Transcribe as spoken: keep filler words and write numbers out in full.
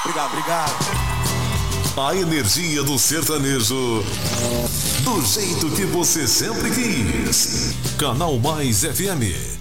Obrigado, obrigado. A energia do sertanejo, do jeito que você sempre quis. Canal Mais F M.